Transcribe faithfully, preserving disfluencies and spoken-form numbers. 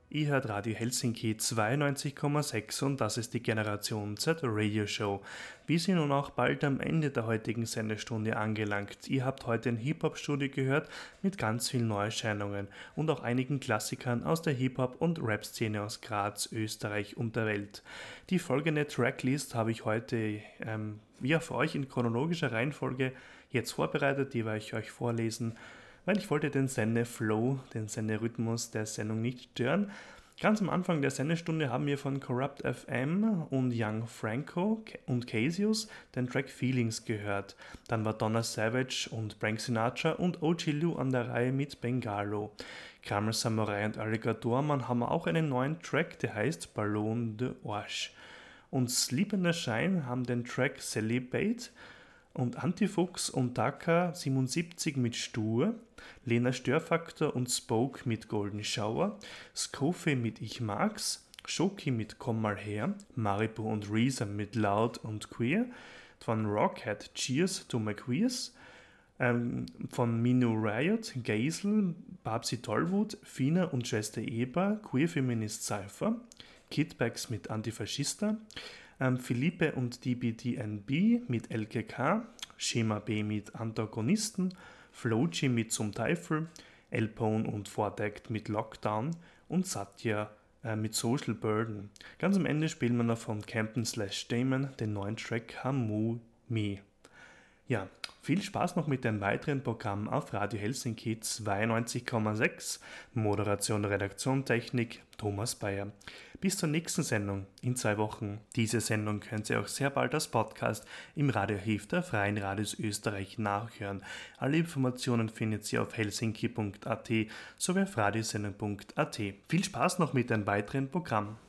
Ihr hört Radio Helsinki zweiundneunzig Komma sechs und das ist die Generation Z Radio Show. Wir sind nun auch bald am Ende der heutigen Sendestunde angelangt. Ihr habt heute ein Hip-Hop-Studio gehört mit ganz vielen Neuerscheinungen und auch einigen Klassikern aus der Hip-Hop- und Rap-Szene aus Graz, Österreich und der Welt. Die folgende Tracklist habe ich heute ähm, ja, für euch in chronologischer Reihenfolge jetzt vorbereitet, die werde ich euch vorlesen, weil ich wollte den Sendeflow, den Senderhythmus der Sendung nicht stören. Ganz am Anfang der Sendestunde haben wir von Corrupt F M und Young Franco und Casius den Track Feelings gehört. Dann war Donna Savage und Frank Sinatra und O G Lou an der Reihe mit Bengalo. Kramer Samurai und Alligator Man haben auch einen neuen Track, der heißt Ballon de Orge. Und Sleep in the Shine haben den Track Celibate. Und Antifuchs und Daka siebenundsiebzig mit Stur, Lena Störfaktor und Spoke mit Golden Shower, Skofi mit Ich Mag's, Shoki mit Komm mal her, Maribu und Reza mit Loud und Queer, von Rockhead Cheers to My Queers, ähm, von Minu Riot, Geisel, Babsi Tollwut, Fina und Schwester Eber, Queer Feminist Cypher, Kidbags mit Antifaschista, ähm, Philippe und D B D N B mit L K K, Schema B mit Antagonisten, Floji mit Zum Teufel, Elpone und Vordeckt mit Lockdown und Satya äh, mit Social Burden. Ganz am Ende spielen wir noch von Campton slash Damon den neuen Track Hamu Me. Ja, viel Spaß noch mit dem weiteren Programm auf Radio Helsinki zweiundneunzig Komma sechs. Moderation, Redaktion, Technik, Thomas Bayer. Bis zur nächsten Sendung in zwei Wochen. Diese Sendung könnt ihr auch sehr bald als Podcast im Radioarchiv der Freien Radios Österreich nachhören. Alle Informationen findet ihr auf helsinki punkt at sowie auf radiosendung punkt at. Viel Spaß noch mit dem weiteren Programm.